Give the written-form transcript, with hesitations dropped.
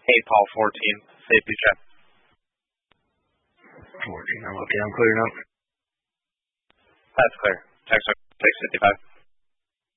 Hey, Paul 14, safety check. 14, I'm okay, I'm clear now. That's clear. Text 55.